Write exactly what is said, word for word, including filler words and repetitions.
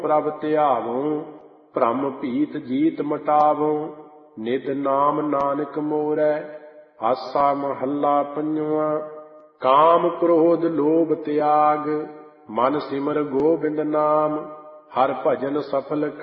ਪ੍ਰਭ ਧਿਆਵੋ, ਭ੍ਰਮ ਭੀਤ ਜੀਤ ਮਟਾਵੋ। ਨਿਤ ਨਾਮ ਨਾਨਕ ਮੋਰੈ, ਆਸਾ ਮਹੱਲਾ ਪੰਜਵਾਂ। ਕਾਮ ਕ੍ਰੋਧ ਲੋਭ ਤਿਆਗ, ਮਨ ਸਿਮਰ ਗੋਬਿੰਦ ਨਾਮ। ਹਰਿ ਭਜਨ ਸਫਲ